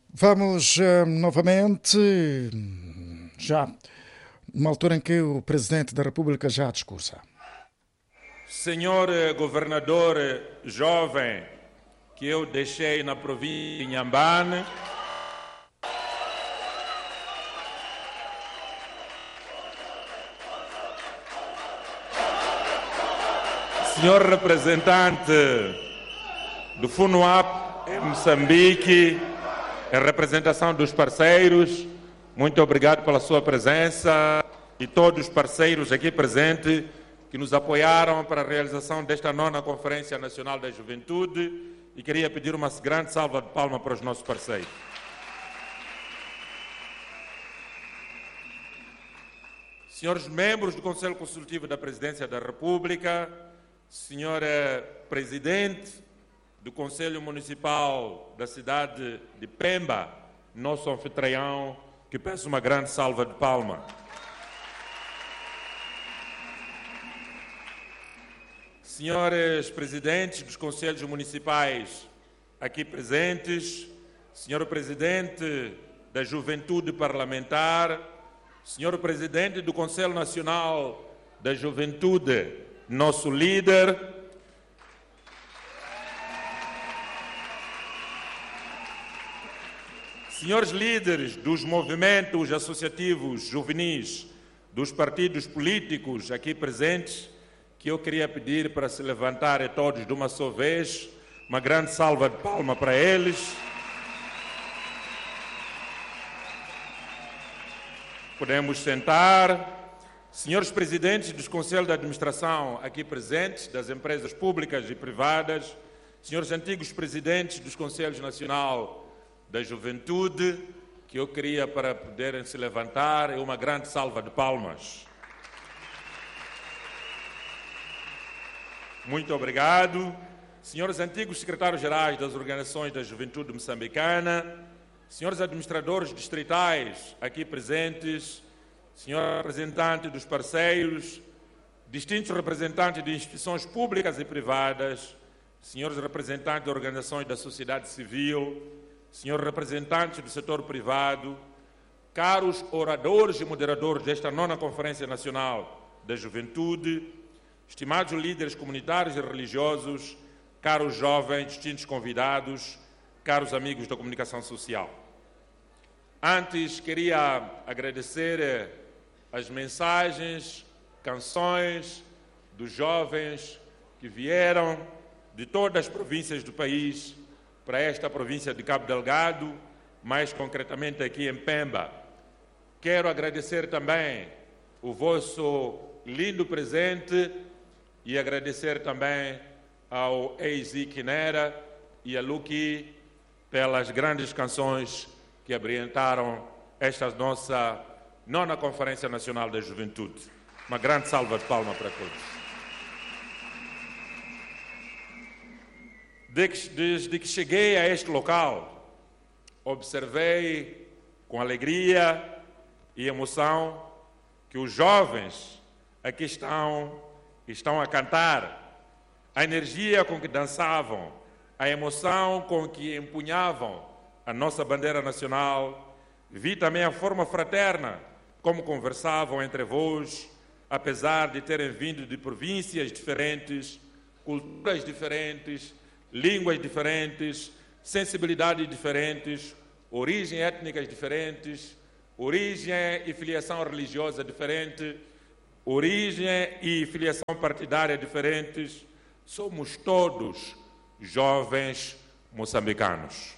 Vamos novamente, já numa altura em que o Presidente da República já discursa. Senhor governador jovem que eu deixei na província de Inhambane, senhor representante do FUNUAP em Moçambique, em representação dos parceiros, muito obrigado pela sua presença e todos os parceiros aqui presentes que nos apoiaram para a realização desta 9ª Conferência Nacional da Juventude, e queria pedir uma grande salva de palmas para os nossos parceiros. Senhores membros do Conselho Consultivo da Presidência da República, senhor Presidente do Conselho Municipal da cidade de Pemba, nosso anfitrião, que peço uma grande salva de palmas. Senhores presidentes dos conselhos municipais aqui presentes, senhor presidente da Juventude Parlamentar, senhor presidente do Conselho Nacional da Juventude, nosso líder, senhores líderes dos movimentos associativos juvenis, dos partidos políticos aqui presentes, que eu queria pedir para se levantarem todos de uma só vez, uma grande salva de palmas para eles. Podemos sentar. Senhores presidentes dos conselhos de administração aqui presentes, das empresas públicas e privadas, senhores antigos presidentes dos Conselhos Nacional da Juventude, que eu queria para poderem se levantar, e uma grande salva de palmas. Muito obrigado. Senhores antigos secretários-gerais das organizações da juventude moçambicana, senhores administradores distritais aqui presentes, senhor representante dos parceiros, distintos representantes de instituições públicas e privadas, senhores representantes de organizações da sociedade civil, senhores representantes do setor privado, caros oradores e moderadores desta 9ª Conferência Nacional da Juventude, estimados líderes comunitários e religiosos, caros jovens, distintos convidados, caros amigos da comunicação social. Antes, queria agradecer as mensagens, canções dos jovens que vieram de todas as províncias do país para esta província de Cabo Delgado, mais concretamente aqui em Pemba. Quero agradecer também o vosso lindo presente e agradecer também ao Eizi Quinera e a Luki pelas grandes canções que abrilhantaram esta nossa 9ª Conferência Nacional da Juventude. Uma grande salva de palmas para todos. Desde que cheguei a este local, observei com alegria e emoção que os jovens aqui estão a cantar, a energia com que dançavam, a emoção com que empunhavam a nossa bandeira nacional. Vi também a forma fraterna como conversavam entre vós, apesar de terem vindo de províncias diferentes, culturas diferentes, línguas diferentes, sensibilidades diferentes, origens étnicas diferentes, origem e filiação religiosa diferente, origem e filiação partidária diferentes. Somos todos jovens moçambicanos.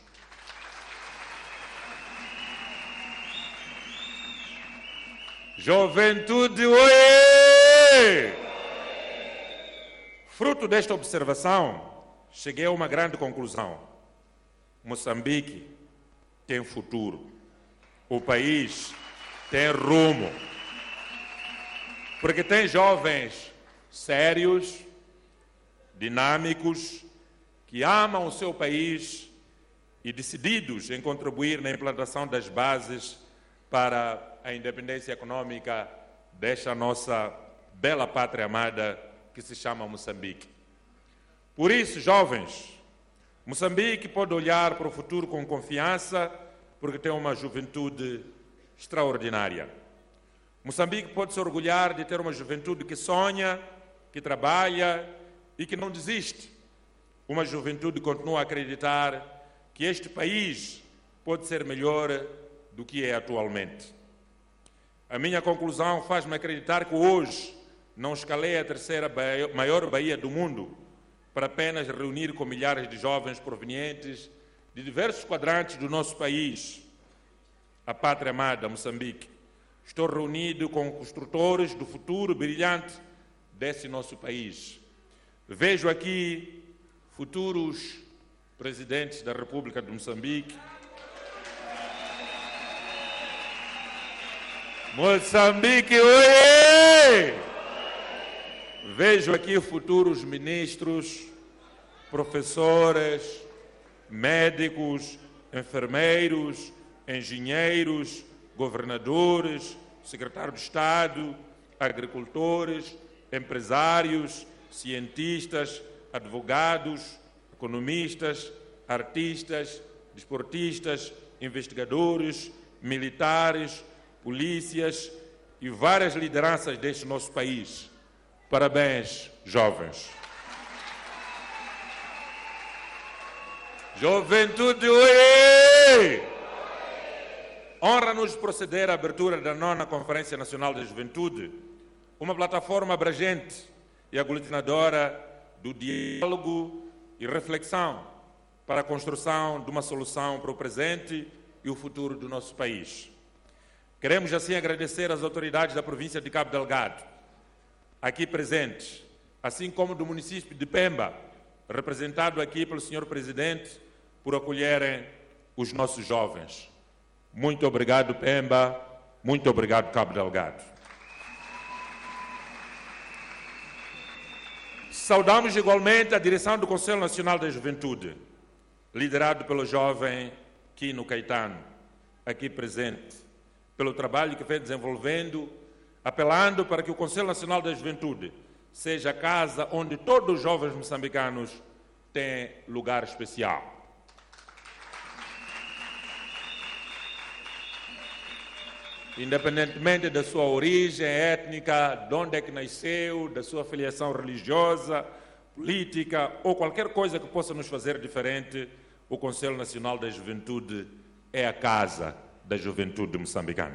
Juventude, oiê! Fruto desta observação, cheguei a uma grande conclusão. Moçambique tem futuro. O país tem rumo. Porque tem jovens sérios, dinâmicos, que amam o seu país e decididos em contribuir na implantação das bases para a independência econômica desta nossa bela pátria amada que se chama Moçambique. Por isso, jovens, Moçambique pode olhar para o futuro com confiança, porque tem uma juventude extraordinária. Moçambique pode se orgulhar de ter uma juventude que sonha, que trabalha e que não desiste. Uma juventude que continua a acreditar que este país pode ser melhor do que é atualmente. A minha conclusão faz-me acreditar que hoje não escalei a terceira maior baía do mundo para apenas reunir com milhares de jovens provenientes de diversos quadrantes do nosso país, a pátria amada Moçambique. Estou reunido com construtores do futuro brilhante desse nosso país. Vejo aqui futuros presidentes da República de Moçambique. Moçambique, oiê! Vejo aqui futuros ministros, professores, médicos, enfermeiros, engenheiros, governadores, secretário de Estado, agricultores, empresários, cientistas, advogados, economistas, artistas, desportistas, investigadores, militares, polícias e várias lideranças deste nosso país. Parabéns, jovens. Juventude, oiê! Honra-nos proceder à abertura da 9ª Conferência Nacional da Juventude, uma plataforma abrangente e aglutinadora do diálogo e reflexão para a construção de uma solução para o presente e o futuro do nosso país. Queremos assim agradecer às autoridades da província de Cabo Delgado, aqui presentes, assim como do município de Pemba, representado aqui pelo Sr. Presidente, por acolherem os nossos jovens. Muito obrigado, Pemba. Muito obrigado, Cabo Delgado. Saudamos igualmente a direção do Conselho Nacional da Juventude, liderado pelo jovem Quino Caetano, aqui presente, pelo trabalho que vem desenvolvendo, apelando para que o Conselho Nacional da Juventude seja a casa onde todos os jovens moçambicanos têm lugar especial. Independentemente da sua origem étnica, de onde é que nasceu, da sua filiação religiosa, política ou qualquer coisa que possa nos fazer diferente, o Conselho Nacional da Juventude é a casa da juventude moçambicana.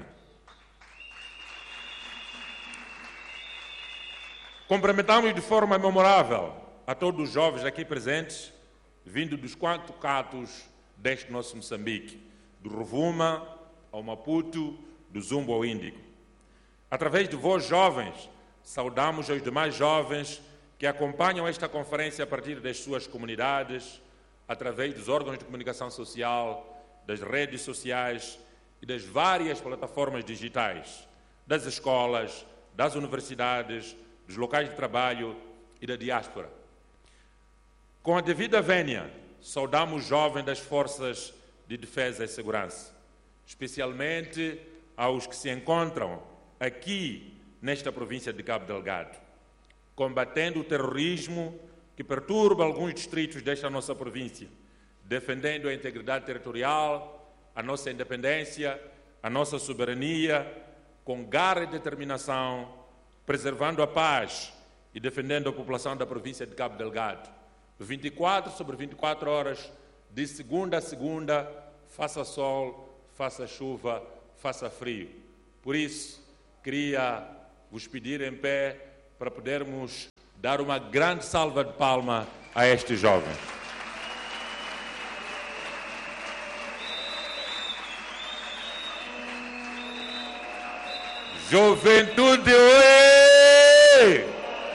Cumprimentamos de forma memorável a todos os jovens aqui presentes, vindo dos 4 cantos deste nosso Moçambique, do Rovuma ao Maputo, do Zumbo ao Índico. Através de vós, jovens, saudamos os demais jovens que acompanham esta conferência a partir das suas comunidades, através dos órgãos de comunicação social, das redes sociais e das várias plataformas digitais, das escolas, das universidades, dos locais de trabalho e da diáspora. Com a devida vénia, saudamos jovens das forças de defesa e segurança, especialmente aos que se encontram aqui nesta província de Cabo Delgado, combatendo o terrorismo que perturba alguns distritos desta nossa província, defendendo a integridade territorial, a nossa independência, a nossa soberania, com garra e determinação, preservando a paz e defendendo a população da província de Cabo Delgado. 24/24 horas, de segunda a segunda, faça sol, faça chuva, faça frio. Por isso, queria vos pedir em pé para podermos dar uma grande salva de palmas a estes jovens. Juventude, ué!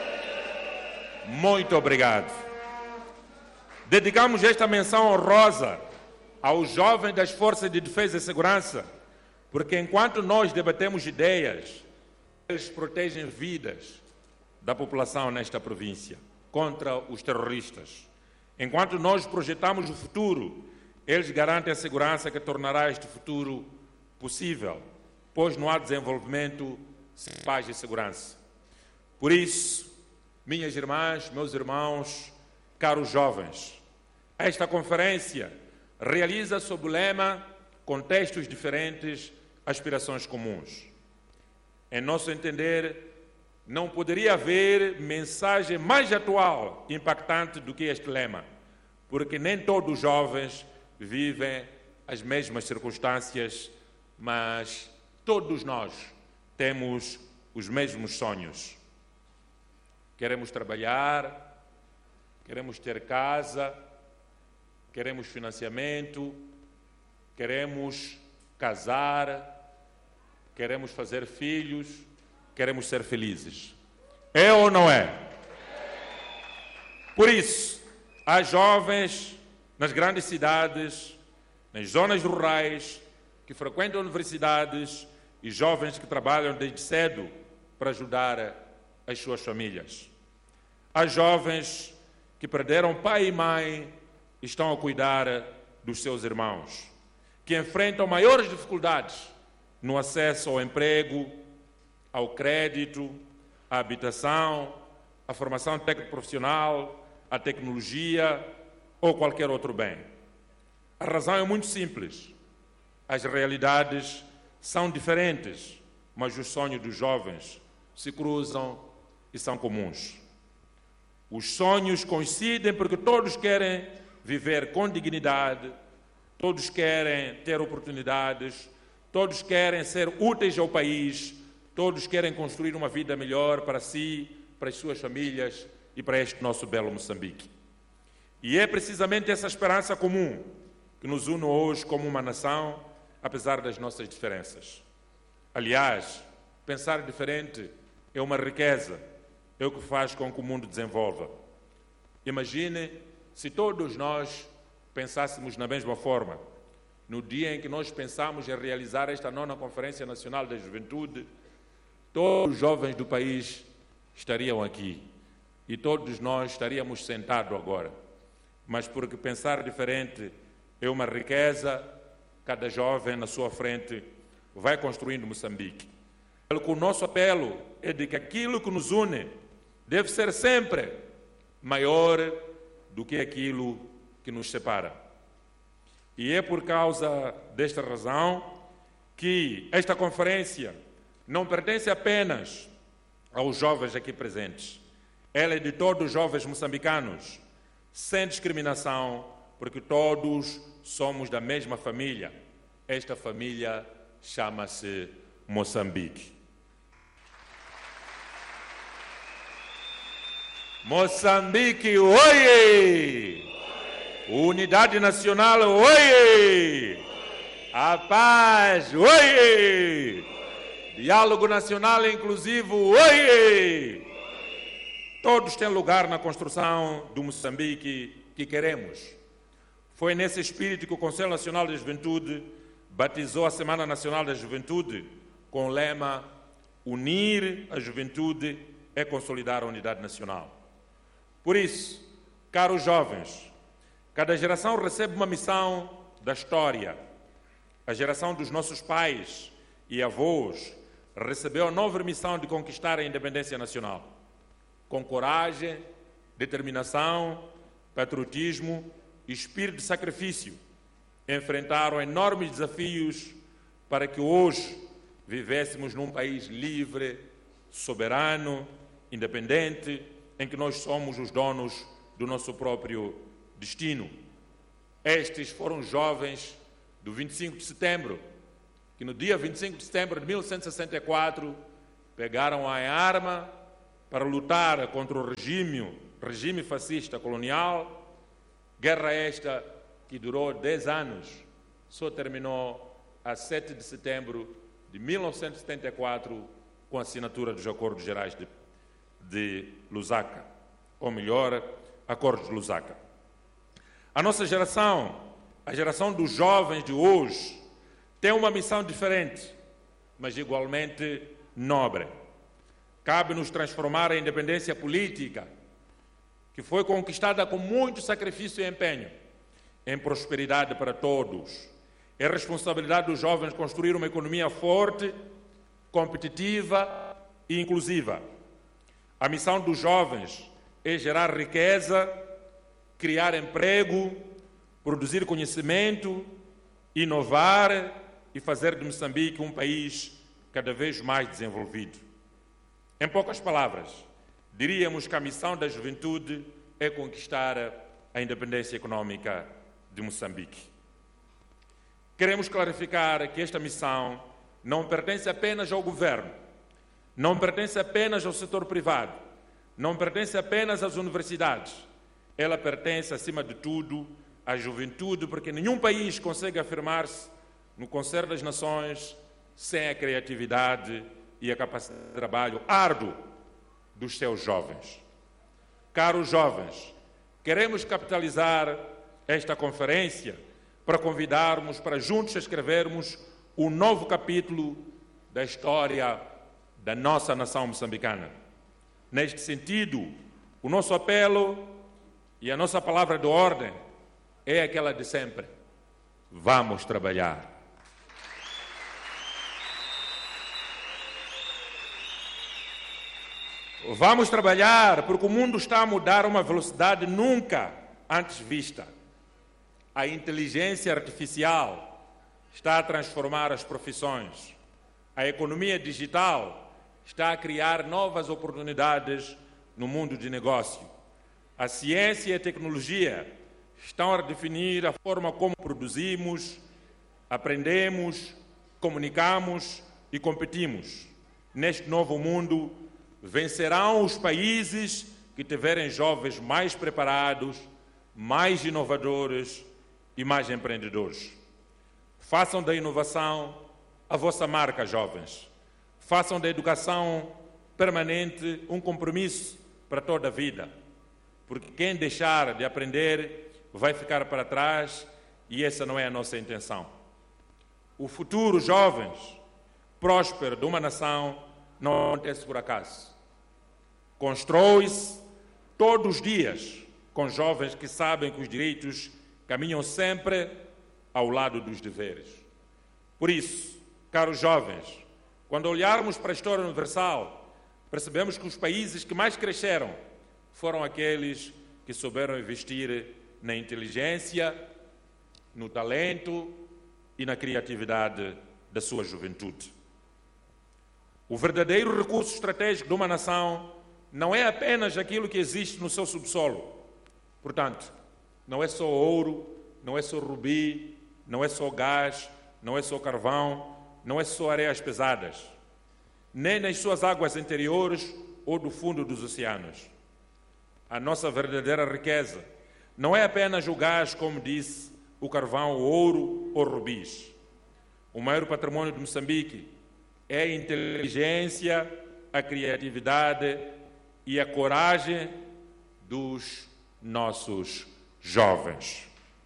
Muito obrigado. Dedicamos esta menção honrosa aos jovens das Forças de Defesa e Segurança, porque enquanto nós debatemos ideias, eles protegem vidas da população nesta província contra os terroristas. Enquanto nós projetamos o futuro, eles garantem a segurança que tornará este futuro possível, pois não há desenvolvimento sem paz e segurança. Por isso, minhas irmãs, meus irmãos, caros jovens, esta conferência realiza sob o lema contextos diferentes, aspirações comuns. Em nosso entender, não poderia haver mensagem mais atual e impactante do que este lema, porque nem todos os jovens vivem as mesmas circunstâncias, mas todos nós temos os mesmos sonhos. Queremos trabalhar, queremos ter casa, queremos financiamento, queremos casar, queremos fazer filhos, queremos ser felizes. É ou não é? Por isso, há jovens nas grandes cidades, nas zonas rurais, que frequentam universidades e jovens que trabalham desde cedo para ajudar as suas famílias. Há jovens que perderam pai e mãe e estão a cuidar dos seus irmãos, que enfrentam maiores dificuldades no acesso ao emprego, ao crédito, à habitação, à formação técnico-profissional, à tecnologia ou qualquer outro bem. A razão é muito simples. As realidades são diferentes, mas os sonhos dos jovens se cruzam e são comuns. Os sonhos coincidem porque todos querem viver com dignidade, todos querem ter oportunidades, todos querem ser úteis ao país, todos querem construir uma vida melhor para si, para as suas famílias e para este nosso belo Moçambique. E é precisamente essa esperança comum que nos une hoje como uma nação, apesar das nossas diferenças. Aliás, pensar diferente é uma riqueza, é o que faz com que o mundo desenvolva. Imagine se todos nós pensássemos na mesma forma. No dia em que nós pensamos em realizar esta 9ª Conferência Nacional da Juventude, todos os jovens do país estariam aqui e todos nós estaríamos sentados agora. Mas porque pensar diferente é uma riqueza, cada jovem na sua frente vai construindo Moçambique. O nosso apelo é de que aquilo que nos une deve ser sempre maior do que aquilo que nos separa. E é por causa desta razão que esta conferência não pertence apenas aos jovens aqui presentes. Ela é de todos os jovens moçambicanos, sem discriminação, porque todos somos da mesma família. Esta família chama-se Moçambique. Moçambique, oie! Unidade nacional, oie! A paz, oie! Diálogo nacional inclusivo, oie! Todos têm lugar na construção do Moçambique que queremos. Foi nesse espírito que o Conselho Nacional da Juventude batizou a Semana Nacional da Juventude com o lema Unir a Juventude é consolidar a unidade nacional. Por isso, caros jovens, cada geração recebe uma missão da história. A geração dos nossos pais e avós recebeu a nova missão de conquistar a independência nacional. Com coragem, determinação, patriotismo e espírito de sacrifício, enfrentaram enormes desafios para que hoje vivêssemos num país livre, soberano, independente, em que nós somos os donos do nosso próprio destino. Estes foram jovens do 25 de setembro, que no dia 25 de setembro de 1964 pegaram a arma para lutar contra o regime fascista colonial, guerra esta que durou 10 anos, só terminou a 7 de setembro de 1974 com a assinatura dos Acordos Gerais de Lusaka, ou melhor, Acordos de Lusaka. A nossa geração, a geração dos jovens de hoje, tem uma missão diferente, mas igualmente nobre. Cabe-nos transformar a independência política, que foi conquistada com muito sacrifício e empenho, em prosperidade para todos. É responsabilidade dos jovens construir uma economia forte, competitiva e inclusiva. A missão dos jovens é gerar riqueza, criar emprego, produzir conhecimento, inovar e fazer de Moçambique um país cada vez mais desenvolvido. Em poucas palavras, diríamos que a missão da juventude é conquistar a independência econômica de Moçambique. Queremos clarificar que esta missão não pertence apenas ao governo, não pertence apenas ao setor privado, não pertence apenas às universidades. Ela pertence, acima de tudo, à juventude, porque nenhum país consegue afirmar-se no concerto das nações sem a criatividade e a capacidade de trabalho árduo dos seus jovens. Caros jovens, queremos capitalizar esta conferência para convidarmos para juntos escrevermos um novo capítulo da história da nossa nação moçambicana. Neste sentido, o nosso apelo e a nossa palavra de ordem é aquela de sempre: vamos trabalhar. Vamos trabalhar porque o mundo está a mudar a uma velocidade nunca antes vista. A inteligência artificial está a transformar as profissões. A economia digital está a criar novas oportunidades no mundo de negócio. A ciência e a tecnologia estão a definir a forma como produzimos, aprendemos, comunicamos e competimos. Neste novo mundo, vencerão os países que tiverem jovens mais preparados, mais inovadores e mais empreendedores. Façam da inovação a vossa marca, jovens. Façam da educação permanente um compromisso para toda a vida. Porque quem deixar de aprender vai ficar para trás e essa não é a nossa intenção. O futuro, jovens, próspero de uma nação não acontece por acaso. Constrói-se todos os dias com jovens que sabem que os direitos caminham sempre ao lado dos deveres. Por isso, caros jovens, quando olharmos para a história universal, percebemos que os países que mais cresceram foram aqueles que souberam investir na inteligência, no talento e na criatividade da sua juventude. O verdadeiro recurso estratégico de uma nação não é apenas aquilo que existe no seu subsolo. Portanto, não é só ouro, não é só rubi, não é só gás, não é só carvão, não é só areias pesadas, nem nas suas águas interiores ou do fundo dos oceanos. A nossa verdadeira riqueza não é apenas o gás, como disse, o carvão, o ouro ou rubis. O maior patrimônio de Moçambique é a inteligência, a criatividade e a coragem dos nossos jovens.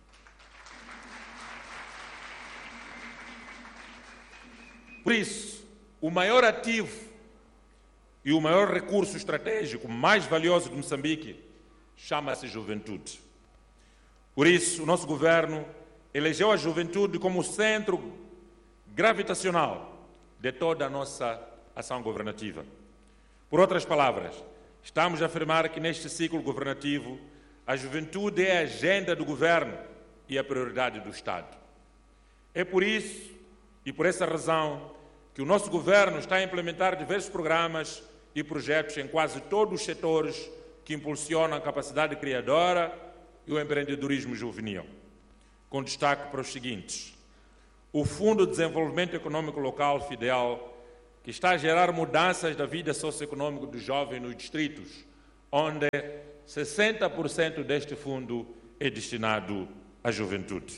Por isso, o maior ativo e o maior recurso estratégico mais valioso de Moçambique chama-se juventude. Por isso, o nosso governo elegeu a juventude como centro gravitacional de toda a nossa ação governativa. Por outras palavras, estamos a afirmar que neste ciclo governativo a juventude é a agenda do governo e a prioridade do Estado. É por isso e por essa razão que o nosso governo está a implementar diversos programas e projetos em quase todos os setores que impulsionam a capacidade criadora e o empreendedorismo juvenil, com destaque para os seguintes: o Fundo de Desenvolvimento Econômico Local, FIDEL, que está a gerar mudanças da vida socioeconômica dos jovens nos distritos, onde 60% deste fundo é destinado à juventude.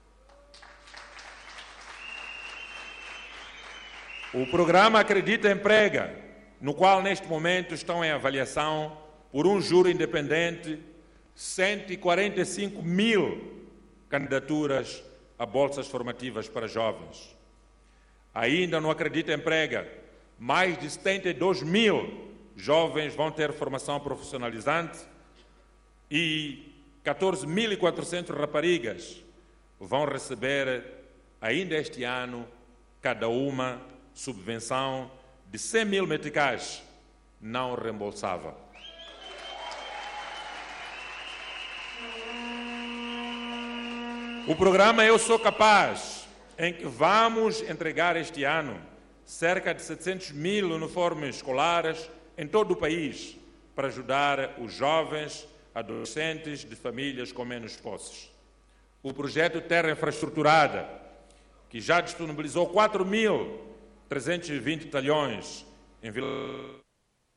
O programa Acredita Emprega, no qual neste momento estão em avaliação, por um júri independente, 145 mil candidaturas a bolsas formativas para jovens. Ainda no Acredita Emprega, mais de 72 mil jovens vão ter formação profissionalizante e 14.400 raparigas vão receber, ainda este ano, cada uma subvenção de 100 mil meticais não reembolsável. O programa Eu Sou Capaz, em que vamos entregar este ano cerca de 700 mil uniformes escolares em todo o país para ajudar os jovens, adolescentes de famílias com menos posses. O projeto Terra Infraestruturada, que já disponibilizou 4.320 talhões em Vila